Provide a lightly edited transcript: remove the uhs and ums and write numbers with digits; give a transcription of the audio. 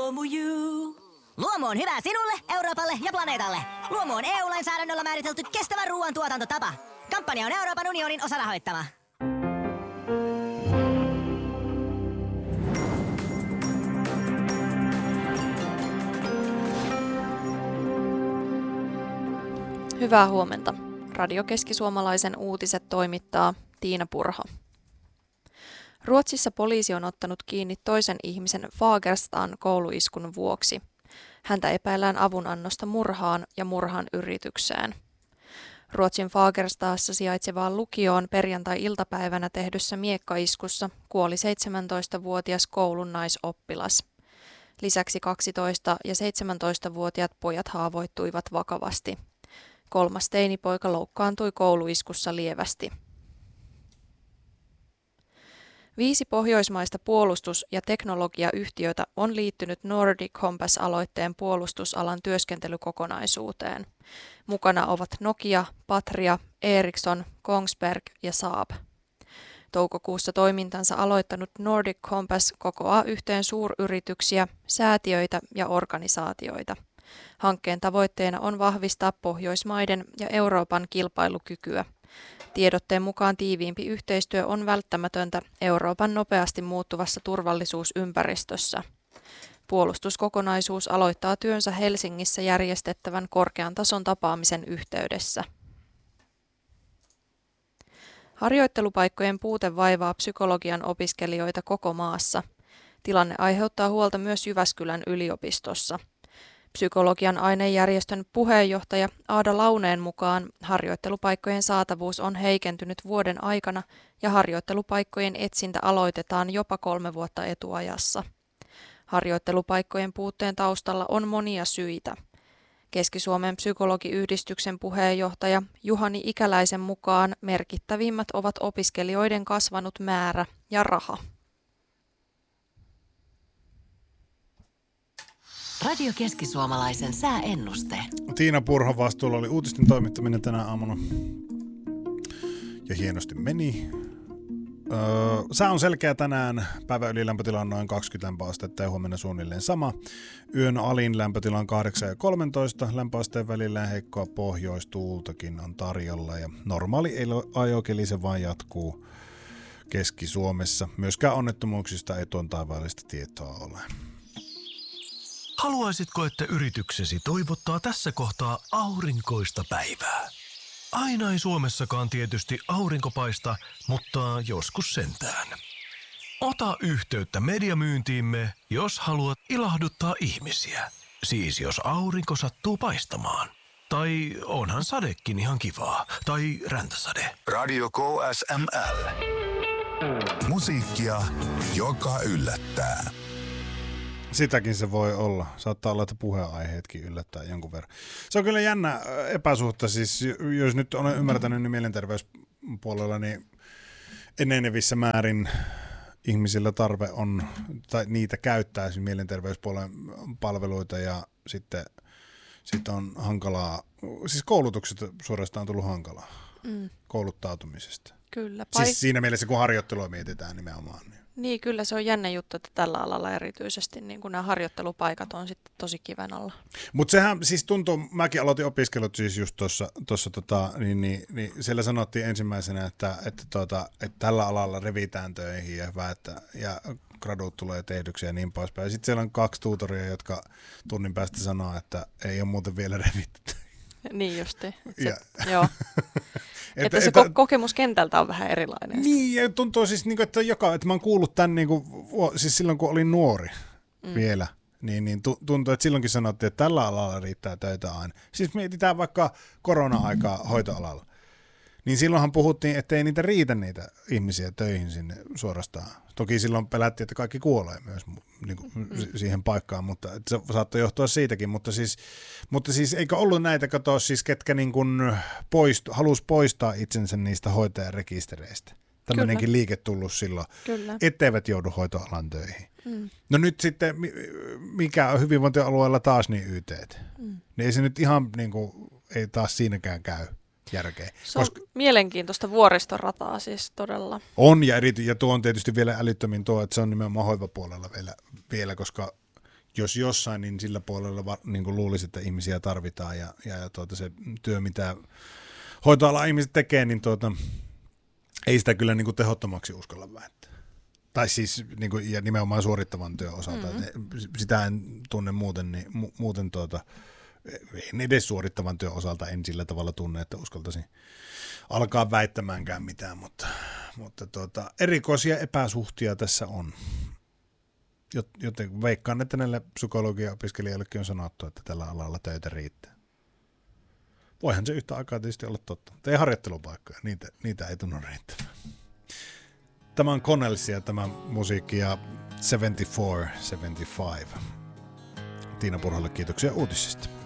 Luomu on hyvä sinulle, Euroopalle ja planeetalle. Luomu on EU-lainsäädännöllä määritelty kestävän ruoan tuotantotapa. Kampanja on Euroopan unionin osarahoittama. Hyvää huomenta. Radio Keski-Suomalaisen uutiset toimittaa Tiina Purho. Ruotsissa poliisi on ottanut kiinni toisen ihmisen Fagerstan kouluiskun vuoksi. Häntä epäillään avunannosta murhaan ja murhan yritykseen. Ruotsin Fagerstassa sijaitsevaan lukioon perjantai-iltapäivänä tehdyssä miekkaiskussa kuoli 17-vuotias koulun naisoppilas. Lisäksi 12- ja 17-vuotiaat pojat haavoittuivat vakavasti. 3. teinipoika loukkaantui kouluiskussa lievästi. 5 pohjoismaista puolustus- ja teknologiayhtiötä on liittynyt Nordic Compass-aloitteen puolustusalan työskentelykokonaisuuteen. Mukana ovat Nokia, Patria, Ericsson, Kongsberg ja Saab. Toukokuussa toimintansa aloittanut Nordic Compass kokoaa yhteen suuryrityksiä, säätiöitä ja organisaatioita. Hankkeen tavoitteena on vahvistaa Pohjoismaiden ja Euroopan kilpailukykyä. Tiedotteen mukaan tiiviimpi yhteistyö on välttämätöntä Euroopan nopeasti muuttuvassa turvallisuusympäristössä. Puolustuskokonaisuus aloittaa työnsä Helsingissä järjestettävän korkean tason tapaamisen yhteydessä. Harjoittelupaikkojen puute vaivaa psykologian opiskelijoita koko maassa. Tilanne aiheuttaa huolta myös Jyväskylän yliopistossa. Psykologian ainejärjestön puheenjohtaja Aada Launeen mukaan harjoittelupaikkojen saatavuus on heikentynyt vuoden aikana ja harjoittelupaikkojen etsintä aloitetaan jopa 3 vuotta etuajassa. Harjoittelupaikkojen puutteen taustalla on monia syitä. Keski-Suomen psykologiyhdistyksen puheenjohtaja Juhani Ikäläisen mukaan merkittävimmät ovat opiskelijoiden kasvanut määrä ja raha. Radio Keski-Suomalaisen sääennuste. Tiina Purhon vastuulla oli uutisten toimittaminen tänä aamuna. Ja hienosti meni. Sää on selkeä tänään. Päivän ylilämpötila on noin 20 astetta ja huomenna suunnilleen sama. Yön alin lämpötila on 8 ja 13 lämpöasteen välillä ja heikkoa pohjoistuultakin on tarjolla. Ja normaali ajokeli se vaan jatkuu Keski-Suomessa. Myöskään onnettomuuksista ei tuon taivaallista tietoa ole. Haluaisitko, että yrityksesi toivottaa tässä kohtaa aurinkoista päivää? Aina ei Suomessakaan tietysti aurinko paista, mutta joskus sentään. Ota yhteyttä mediamyyntiimme, jos haluat ilahduttaa ihmisiä. Siis jos aurinko sattuu paistamaan. Tai onhan sadekin ihan kivaa. Tai räntäsade. Radio KSML. Musiikkia, joka yllättää. Sitäkin se voi olla. Saattaa olla, että puheenaiheetkin yllättää jonkun verran. Se on kyllä jännä epäsuhta. Siis, jos nyt olen ymmärtänyt, niin mielenterveyspuolella niin enenevissä määrin ihmisillä tarve on, tai niitä käyttää esimerkiksi mielenterveyspuolen palveluita ja sitten on hankalaa. Siis koulutukset suorastaan on tullut hankalaa kouluttautumisesta. Kyllä. Siis siinä mielessä, kun harjoittelua mietitään nimenomaan. Niin, kyllä se on jännä juttu, että tällä alalla erityisesti niin kun nämä harjoittelupaikat on sitten tosi kiven alla. Mutta sehän siis tuntuu, mäkin aloitin opiskelut siis just tuossa niin siellä sanottiin ensimmäisenä, että tällä alalla revitään töihin ja gradut tulee tehdyksi ja niin poispäin. Ja sitten siellä on 2 tuutoria, jotka tunnin päästä sanoo, että ei ole muuten vielä revitty. Niin justi. Joo. Että se kokemus kentältä on vähän erilainen. Niin, ja tuntuu siis, että mä oon kuullut tämän siis silloin, kun olin nuori vielä, niin tuntuu, että silloinkin sanottiin, että tällä alalla riittää töitä aina. Siis mietitään vaikka korona-aikaa hoitoalalla. Niin silloinhan puhuttiin, että ei niitä riitä niitä ihmisiä töihin sinne suorastaan. Toki silloin pelättiin, että kaikki kuolee myös siihen paikkaan, mutta se saattoi johtua siitäkin. Mutta siis eikö ollut näitä, katsoa siis ketkä halusi poistaa itsensä niistä hoitajarekistereistä. Tämmöinenkin liike tullut silloin, etteivät joudu hoitoalan töihin. No nyt sitten, mikä on hyvinvointialueella taas niin YT:t. Niin ei se nyt ihan ei taas siinäkään käy. Järkeä. Se on mielenkiintoista vuoristorataa siis todella. On, ja tuo on tietysti vielä älyttömin tuo, että se on nimenomaan hoivapuolella vielä koska jos jossain, niin sillä puolella niin kuin luulisi, että ihmisiä tarvitaan ja se työ, mitä hoitoalan ihmiset tekee, niin ei sitä kyllä niin kuin tehottomaksi uskalla väittää. Tai siis niin kuin, ja nimenomaan suorittavan työn osalta. Sitä en tunne muuten, niin muuten en edes suorittavan työn osalta en sillä tavalla tunne, että uskaltaisin alkaa väittämäänkään mitään, mutta erikoisia epäsuhtia tässä on. Joten veikkaan, että näille psykologia-opiskelijoillekin on sanottu, että tällä alalla töitä riittää. Voihan se yhtä aikaa tietysti olla totta, mutta ei harjoittelupaikkoja, niitä ei tunnu riittävän. Tämä on Connellsia, tämä musiikki ja 74, 75. Tiina Purholle kiitoksia uutisista.